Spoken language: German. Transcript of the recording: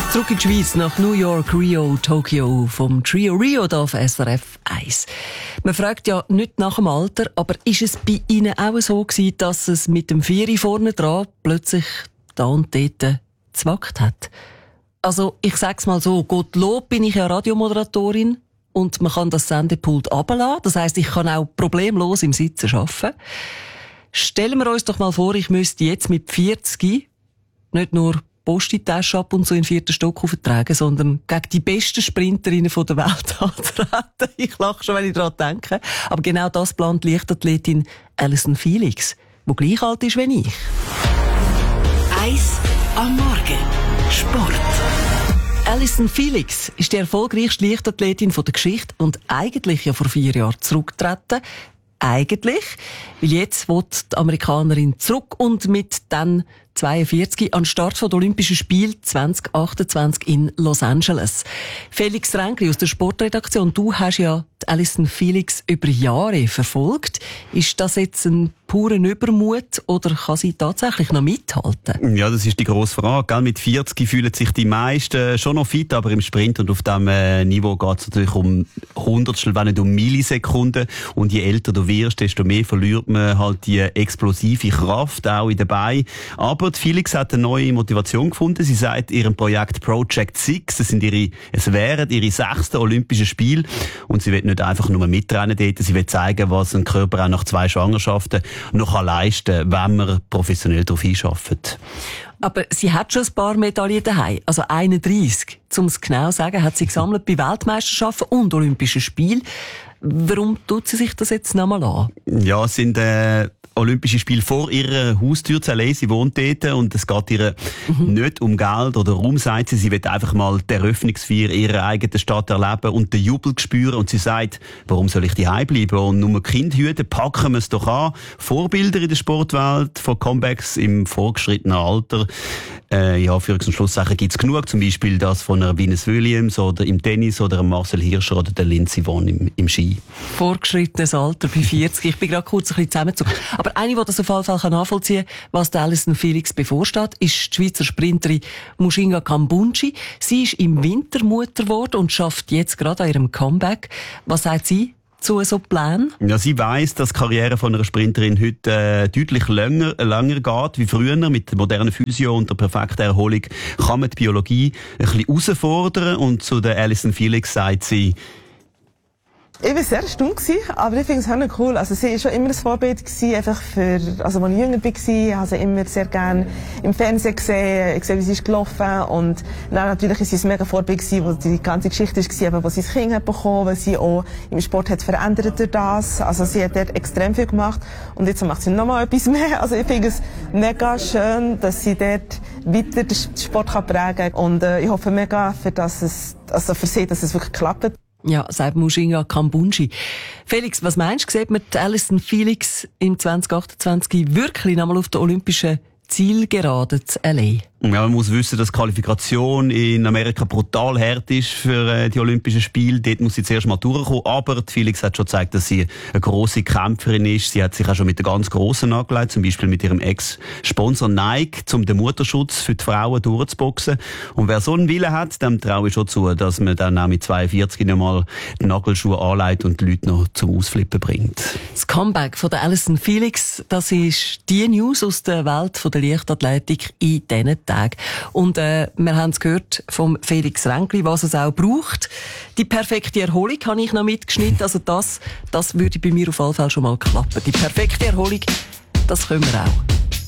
Zurück in die Schweiz, nach New York, Rio, Tokio, vom Trio Rio da auf SRF 1. Man fragt ja nicht nach dem Alter, aber ist es bei Ihnen auch so gewesen, dass es mit dem Vieri vorne dran plötzlich da und dort zwackt hat? Also, ich sag's mal so, Gottlob bin ich ja Radiomoderatorin und man kann das Sendepult runterlassen. Das heisst, ich kann auch problemlos im Sitzen arbeiten. Stellen wir uns doch mal vor, ich müsste jetzt mit 40 nicht nur Post-Tasche ab und so in den 4. Stock auftragen, sondern gegen die besten Sprinterinnen der Welt antreten. Ich lache schon, wenn ich daran denke. Aber genau das plant Leichtathletin Allyson Felix, die gleich alt ist wie ich. 1 am Morgen. Sport. Allyson Felix ist die erfolgreichste Leichtathletin der Geschichte und eigentlich ja vor 4 Jahren zurückgetreten. Eigentlich, weil jetzt will die Amerikanerin zurück und mit dann 42 an den Start der Olympischen Spiele 2028 in Los Angeles. Felix Ränkli aus der Sportredaktion, du hast ja die Allyson Felix über Jahre verfolgt. Ist das jetzt ein purer Übermut oder kann sie tatsächlich noch mithalten? Ja, das ist die grosse Frage. Mit 40 fühlen sich die meisten schon noch fit, aber im Sprint und auf diesem Niveau geht es natürlich um Hundertstel, wenn nicht um Millisekunden. Und je älter du wirst, desto mehr verliert man halt die explosive Kraft auch in den Beinen. Aber Felix hat eine neue Motivation gefunden. Sie sagt, ihrem Projekt Project 6, es wären ihre 6. Olympischen Spiele. Und sie will nicht einfach nur mitrennen dort. Sie will zeigen, was ein Körper auch nach 2 Schwangerschaften noch leisten kann, wenn man professionell darauf einarbeitet. Aber sie hat schon ein paar Medaillen daheim. Also 31. Um es genau zu sagen, hat sie gesammelt bei Weltmeisterschaften und Olympischen Spielen. Warum tut sie sich das jetzt nochmal an? Ja, es sind Olympische Spiele vor ihrer Haustür zu LA. Sie wohnt dort und es geht ihr nicht um Geld oder Ruhm, sagt sie. Sie will einfach mal die Eröffnungsfeier ihrer eigenen Stadt erleben und den Jubel spüren. Und sie sagt, warum soll ich daheim bleiben und nur Kind hüten? Packen wir es doch an. Vorbilder in der Sportwelt von Comebacks im vorgeschrittenen Alter. Ja, für und Schlusssachen gibt's genug. Zum Beispiel das von einer Venus Williams oder im Tennis oder Marcel Hirscher oder der Lindsey Vonn im Ski. Vorgeschrittenes Alter bei 40. Ich bin gerade kurz ein bisschen zusammengezogen. Aber eine, die das auf jeden Fall nachvollziehen kann, was der Allyson Felix bevorsteht, ist die Schweizer Sprinterin Mushinga Kambundji. Sie ist im Winter Mutter geworden und schafft jetzt gerade an ihrem Comeback. Was sagt sie zu so Plänen? Ja, sie weiss, dass die Karriere von einer Sprinterin heute deutlich länger geht wie früher. Mit der modernen Physio und der perfekten Erholung kann man die Biologie ein bisschen herausfordern. Und zu der Allyson Felix sagt sie, ich war sehr erstaunt, aber ich finde es auch cool. Also sie war schon immer ein Vorbild gewesen, einfach für, also als ich jünger war, habe ich immer sehr gerne im Fernsehen gesehen, ich sehe, wie sie ist gelaufen und dann natürlich ist sie ein mega Vorbild gewesen, wo die ganze Geschichte war, eben, wo sie das Kind hat bekommen, weil sie auch im Sport hat verändert durch das. Also sie hat dort extrem viel gemacht und jetzt macht sie nochmal etwas mehr. Also ich finde es mega schön, dass sie dort weiter den Sport prägen kann und ich hoffe mega, für sie, dass es wirklich klappt. Ja, sagt Mushinga Kambundji. Felix, was meinst du, sieht man die Allyson Felix im 2028 wirklich nochmal auf der olympischen Zielgerade zu LA? Ja, man muss wissen, dass die Qualifikation in Amerika brutal hart ist für die Olympischen Spiele. Dort muss sie zuerst mal durchkommen. Aber die Felix hat schon gezeigt, dass sie eine grosse Kämpferin ist. Sie hat sich auch schon mit den ganz Grossen angelegt, zum Beispiel mit ihrem Ex-Sponsor Nike, um den Mutterschutz für die Frauen durchzuboxen. Und wer so einen Willen hat, dem traue ich schon zu, dass man dann auch mit 42 noch mal die Nagelschuhe anlegt und die Leute noch zum Ausflippen bringt. Das Comeback von der Allyson Felix, das ist die News aus der Welt der Leichtathletik in diesen Tag. Und wir haben es gehört vom Felix Ränkli, was es auch braucht. Die perfekte Erholung habe ich noch mitgeschnitten. Also das würde bei mir auf jeden Fall schon mal klappen. Die perfekte Erholung, das können wir auch.